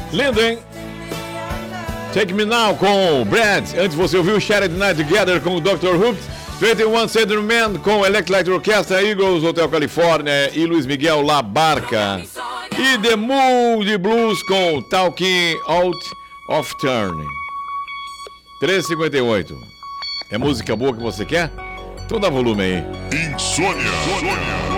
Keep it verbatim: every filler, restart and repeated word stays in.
Lindo, hein? Take Me Now com o Brad. Antes você ouviu Shattered Night Together com o doutor Hoop. vinte e um Century Man com Electric Orchestra, Eagles, Hotel California e Luiz Miguel La Barca. E The Mood Blues com Talking Out of Turn. três e cinquenta e oito. É música boa que você quer? Então dá volume aí. Insônia. Insônia.